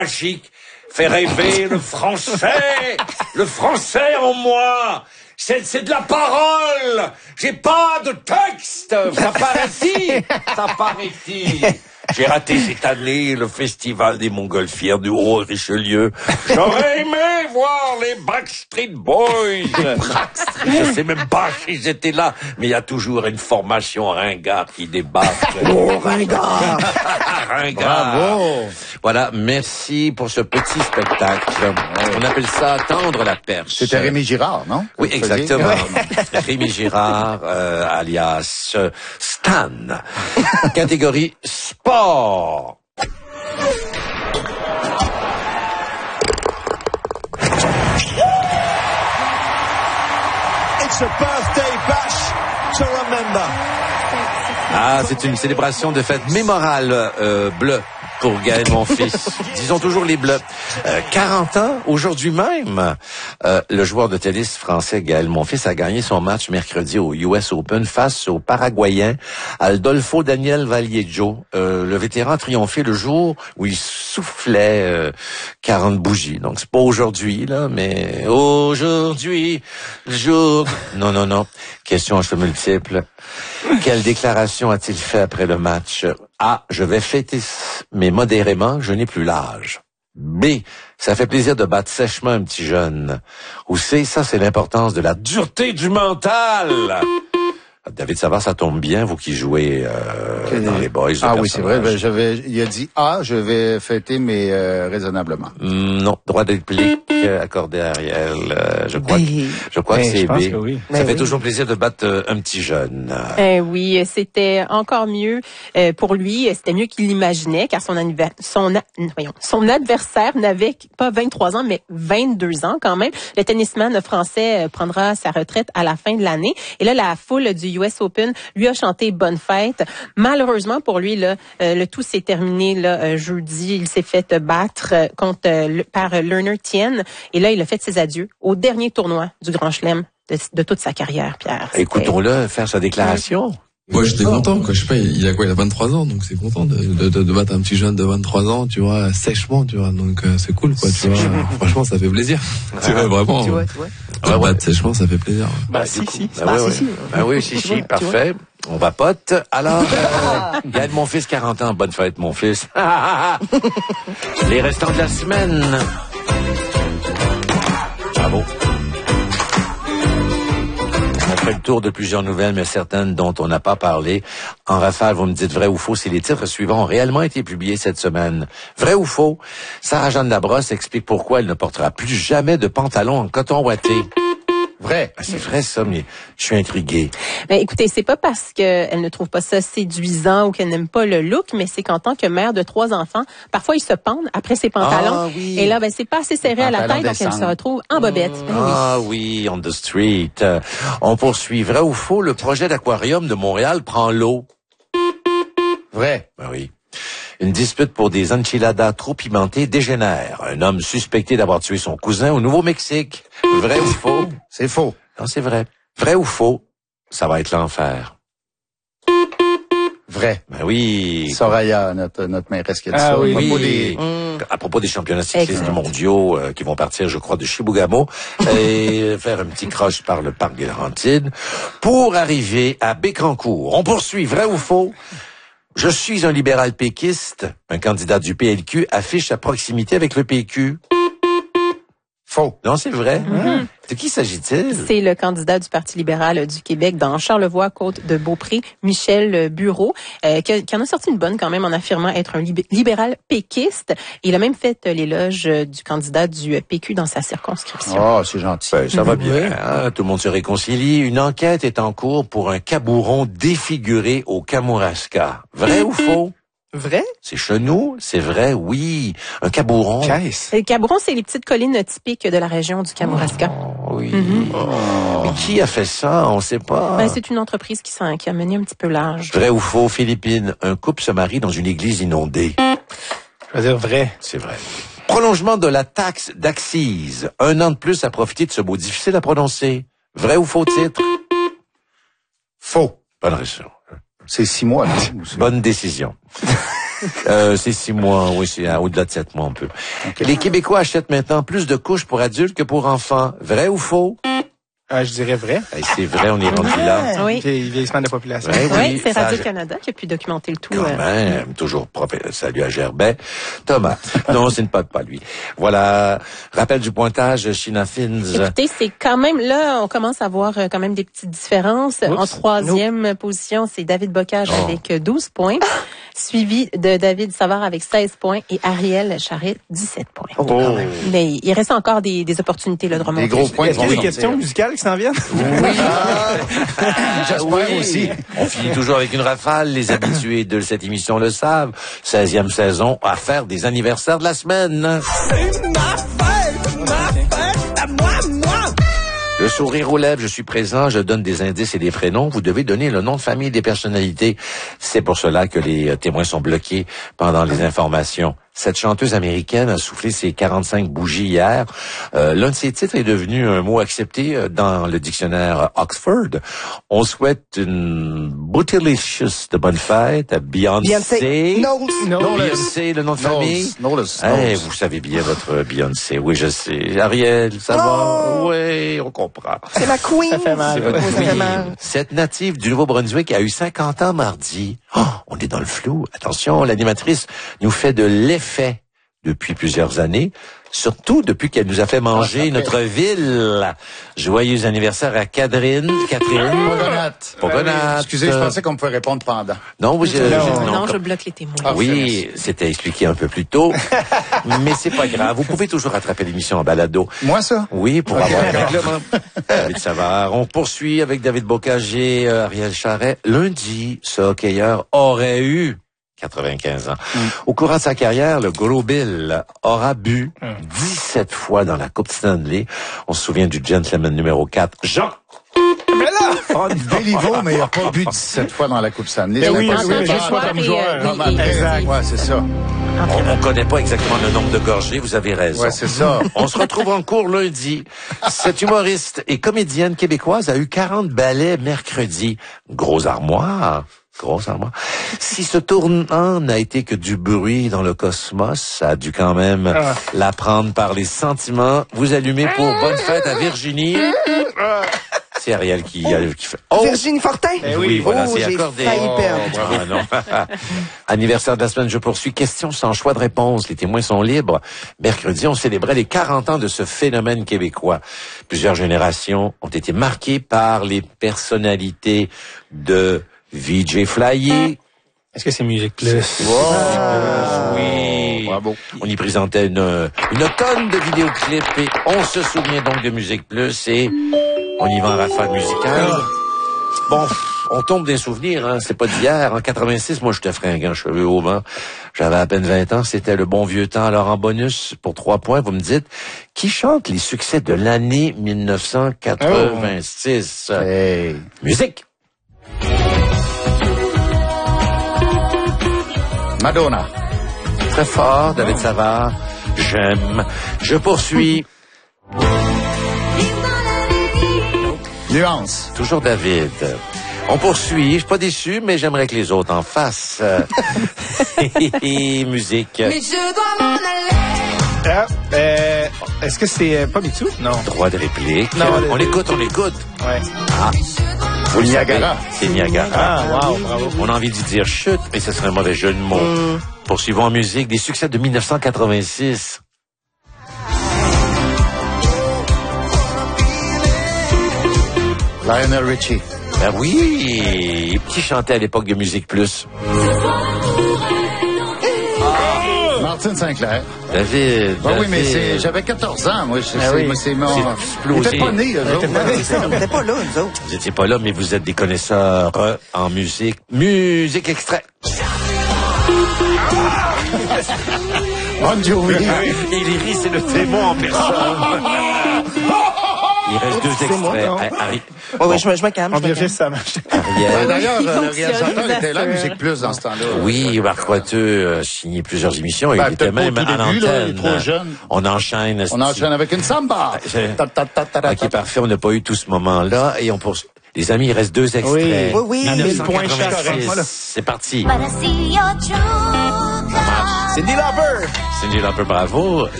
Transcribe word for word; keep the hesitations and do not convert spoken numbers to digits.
magique fait rêver le français, le français en moi. C'est, c'est de la parole. J'ai pas de texte. Ça paraît-il. Ça paraît-il. J'ai raté cette année le festival des Montgolfières du Haut-Richelieu. J'aurais aimé voir les Backstreet Boys. Je sais même pas s'ils étaient là, mais il y a toujours une formation ringard qui débarque. Oh, ringard! Ringard. Bravo! Voilà, merci pour ce petit spectacle. On appelle ça tendre la perche. C'était Rémi Girard, non? Oui, exactement. Rémi Girard, euh, alias euh, Stan. Catégorie sport. It's a birthday bash to remember. Ah, c'est une célébration de fête mémorale euh, bleue pour Gaël Monfils. Disons toujours les Bleus. Euh, quarante ans, aujourd'hui même, euh, le joueur de tennis français Gaël Monfils a gagné son match mercredi au U S Open face au Paraguayen Adolfo Daniel Vallejo. Euh, le vétéran a triomphé le jour où il soufflait euh, quarante bougies. Donc c'est pas aujourd'hui, là, mais aujourd'hui, le jour... Non, non, non. Question à cheveux multiples. Quelle déclaration a-t-il fait après le match? A. Je vais fêter, mais modérément, je n'ai plus l'âge. B. Ça fait plaisir de battre sèchement un petit jeune. Ou C. Ça, c'est l'importance de la dureté du mental. David Savard, ça tombe bien, vous qui jouez euh, dans les boys. Ah oui, c'est vrai. Ben, j'avais, il a dit A, je vais fêter, mais euh, raisonnablement. Mm, non, droit de réplique accordé à Ariel. Euh, je crois, que, je crois ben, que c'est je pense B. Que oui. Ça ben fait oui. toujours plaisir de battre euh, un petit jeune. Euh, oui, c'était encore mieux euh, pour lui. C'était mieux qu'il l'imaginait, car son, anniver- son, a- voyons, son adversaire n'avait pas vingt-trois ans, mais vingt-deux ans quand même. Le tennisman français euh, prendra sa retraite à la fin de l'année. Et là, la foule du U S Open lui a chanté bonne fête. Malheureusement pour lui, là, euh, le tout s'est terminé là euh, jeudi. Il s'est fait battre euh, contre euh, le, par euh, Lerner Tien. Et là, il a fait ses adieux au dernier tournoi du Grand Chelem de, de toute sa carrière, Pierre. Écoutons-le faire sa déclaration. Moi, j'étais content, quoi. Je sais pas, il a quoi? Il a vingt-trois ans, donc c'est content de, de, de, de battre un petit jeune de vingt-trois ans, tu vois, sèchement, tu vois. Donc, euh, c'est cool, quoi, tu vois. Franchement, ça fait plaisir. Ah, tu vois, vraiment. Tu vois, tu vois. Ah, ouais, battre sèchement, ça fait plaisir. Bah, Bah, si, du coup, si. bah, Bah, ouais, si, ouais. si. Bah oui, si, Tu si, vois, tu parfait. On vapote. Alors, euh, Gaël Monfils, quarante ans, bonne fête, mon fils. Les restants de la semaine. Bravo. On a fait le tour de plusieurs nouvelles, mais certaines dont on n'a pas parlé. En rafale, vous me dites vrai ou faux si les titres suivants ont réellement été publiés cette semaine. Vrai ou faux? Sarah-Jeanne Labrosse explique pourquoi elle ne portera plus jamais de pantalon en coton ouaté. Vrai. Ah, c'est vrai ça, mais je suis intrigué. Ben, écoutez, c'est pas parce qu'elle ne trouve pas ça séduisant ou qu'elle n'aime pas le look, mais c'est qu'en tant que mère de trois enfants, parfois ils se pendent après ses pantalons. Ah, oui. Et là, ben, c'est pas assez serré à la Pantalon taille, donc elle descend. se retrouve en bobette. Ben oui. Ah oui, on the street. Euh, on poursuit. Vrai ou faux, le projet d'aquarium de Montréal prend l'eau. Vrai. Ben oui. Une dispute pour des enchiladas trop pimentées dégénère. Un homme suspecté d'avoir tué son cousin au Nouveau-Mexique. Vrai ou faux? C'est faux. Non, c'est vrai. Vrai ou faux? Ça va être l'enfer. Vrai. Ben oui. Soraya, notre, notre mairesse qui a dit Ah ça. oui. À propos Oui. des- À propos des championnats cyclistes Exact. mondiaux euh, qui vont partir, je crois, de Chibougamau et faire un petit croche par le parc des Laurentides pour arriver à Bécancour. On poursuit, vrai ou faux? Je suis un libéral péquiste. Un candidat du P L Q affiche sa proximité avec le P Q. Faux. Non, c'est vrai. De qui s'agit-il? C'est le candidat du Parti libéral du Québec dans Charlevoix, Côte de Beaupré, Michel Bureau, euh, qui, qui en a sorti une bonne quand même en affirmant être un libé- libéral péquiste. Il a même fait euh, l'éloge euh, du candidat du P Q dans sa circonscription. Oh, c'est gentil. Ben, ça va bien. Hein? Tout le monde se réconcilie. Une enquête est en cours pour un cabouron défiguré au Kamouraska. Vrai ou faux? Vrai? C'est chenou, c'est vrai, oui. Un cabouron. Qu'est-ce? Le Cabouron, c'est les petites collines typiques de la région du Kamouraska. Oh, oui. Oh. Mais qui a fait ça? On sait pas. Ben, c'est une entreprise qui, s'en- qui a mené un petit peu large. Vrai ou faux, Philippines? Un couple se marie dans une église inondée. Je veux dire vrai. C'est vrai. Prolongement de la taxe d'accise. Un an de plus à profiter de ce mot difficile à prononcer. Vrai ou faux titre? Faux. Bonne raison. C'est six mois, là. Ou c'est- Bonne décision. Euh, c'est six mois, oui, c'est euh, au-delà de sept mois un peu. Okay. Les Québécois achètent maintenant plus de couches pour adultes que pour enfants. Vrai ou faux? Euh, je dirais vrai. Et c'est vrai, on est rendu là. Oui. Vieillissement de la population. Ouais, oui, oui, c'est ça, Radio-Canada qui a pu documenter le tout. Quand euh. même, toujours propre. Salut à Gerbet. Thomas. Non, c'est ne pas pas lui. Voilà. Rappel du pointage, Sheena Fins. Écoutez, c'est quand même, là, on commence à voir quand même des petites différences. Oups. En troisième Oups. position, c'est David Bocage Oh. avec douze points, suivi de David Savard avec seize points et Ariel Charret, dix-sept points. Oh. Mais il reste encore des, des opportunités là, de remonter. Des gros points. Est-ce qu'il y a des vont questions sortir. musicales qui s'en viennent? Oui. J'espère Oui. aussi. On finit toujours avec une rafale. Les habitués de cette émission le savent. seizième saison à faire des anniversaires de la semaine. Le sourire aux lèvres, je suis présent, je donne des indices et des prénoms. Vous devez donner le nom de famille des personnalités. C'est pour cela que les témoins sont bloqués pendant les informations. Cette chanteuse américaine a soufflé ses quarante-cinq bougies hier. Euh, l'un de ses titres est devenu un mot accepté dans le dictionnaire Oxford. On souhaite une bootylicious de bonne fête à Beyoncé. Beyoncé. Knowles. Beyoncé, le nom de famille. Knowles. Eh, vous savez bien votre Beyoncé. Oui, je sais. Ariel, ça va? Oui, on comprend. C'est ma queen. Ça fait mal. C'est votre Oui, ça fait queen. mal. Cette native du Nouveau-Brunswick a eu cinquante ans mardi. Oh, on est dans le flou. Attention, l'animatrice nous fait de l'effet depuis plusieurs années, surtout depuis qu'elle nous a fait manger Ah, notre ville. Joyeux anniversaire à Catherine. Catherine. Pogonate. Pogonate. Excusez, je pensais qu'on pouvait répondre pendant. Non, oui, je, Non. je- Non, non, je bloque les témoins. Ah, oui, c'était expliqué un peu plus tôt, mais c'est pas grave. Vous pouvez toujours rattraper l'émission en balado. Moi, ça? Oui, pour avoir un règlement. David Savard. On poursuit avec David Bocage et euh, Ariel Charret. Lundi, ce hockeyeur aurait eu quatre-vingt-quinze ans. Mm. Au courant de sa carrière, le Gros Bill aura bu mm. dix-sept fois dans la Coupe Stanley. On se souvient du gentleman numéro quatre, Jean. Mais là! Oh, Béliveau, mais il n'a pas bu dix-sept fois dans la Coupe Stanley. Mais C'est oui, pas oui, ça. mais juste pas comme joueur. Oui, oui, Exact. Ouais, c'est ça. On ne connaît pas exactement le nombre de gorgées, vous avez raison. Ouais, c'est ça. On se retrouve en cours lundi. Cette humoriste et comédienne québécoise a eu quarante ballets mercredi. Gros armoire. Grosse armoire. Si ce tournant n'a été que du bruit dans le cosmos, ça a dû quand même ah. la prendre par les sentiments. Vous allumez pour Bonne Fête à Virginie. C'est Ariel qui, oh. qui fait... Oh! Virginie Fortin? Eh oui, oh, voilà, c'est j'ai accordé. failli Oh, perdre. ah, non. Anniversaire de la semaine, je poursuis. Question sans choix de réponse. Les témoins sont libres. Mercredi, on célébrait les quarante ans de ce phénomène québécois. Plusieurs générations ont été marquées par les personnalités de V J Flyer. Est-ce que c'est Musique Plus? Wow. Ah. Oui. Bravo. On y présentait une, une tonne de vidéoclips et on se souvient donc de Musique Plus et on y va en rafale musicale. Bon, on tombe des souvenirs, hein. C'est pas d'hier. En quatre-vingt-six, moi, j'étais fringant, cheveux au vent. J'avais à peine vingt ans. C'était le bon vieux temps. Alors, en bonus, pour trois points, vous me dites, qui chante les succès de l'année mille neuf cent quatre-vingt-six? Oh. Hey. Musique! Madonna. Très fort, David Savard. J'aime. Je poursuis. Nuance. Toujours David. On poursuit. Je suis pas déçu, mais j'aimerais que les autres en fassent. Musique. Mais je dois m'en aller. Ah, euh, est-ce que c'est euh, pas Mitsou? Non. Droit de réplique. Non, on l'écoute, on l'écoute. Ouais. Ah. Vous Niagara. C'est Niagara. Ah, wow, bravo. On a envie de dire chute, mais ce serait un mauvais jeu de mots. Mm. Poursuivons en musique des succès de mille neuf cent quatre-vingt-six. Lionel Richie. Ben oui, qui chantait à l'époque de Musique Plus? Martin Sinclair. David. Ben David. oui, mais c'est, j'avais quatorze ans, moi. Je, ben c'est, oui. moi, c'est mon... C'est Ils étaient pas nés, eux autres. On n'était pas là, nous autres. Vous étiez pas là, mais vous êtes des connaisseurs euh, en musique. Musique extrait. Bon Jovi. Il rit, c'est le démon en personne. Il reste deux extraits. Harry. Oui, oui, je me, je me calme. On je me vérifie calme. ça marche. Ariel. D'ailleurs, Il le fonctionne, réalisateur les était là, affaires. Musique Plus, dans ce temps-là. Oui, Marc Coiteux a signé plusieurs émissions. Ben, il était peut-être pas même au tout à début, là, il est l'antenne. trop jeune. On enchaîne. On enchaîne avec une samba. Je- Ta, ta, ta, ta, ta, Ok, ta. parfait. On n'a pas eu tout ce moment-là. Et on poursuit. Les amis, il reste deux extraits. Oui. Oui, oui. mille neuf cent Mille points quatre-vingt-six. chaque. C'est parti. But I see your truth. Ça marche. Cyndi Lauper. Cyndi Lauper, bravo.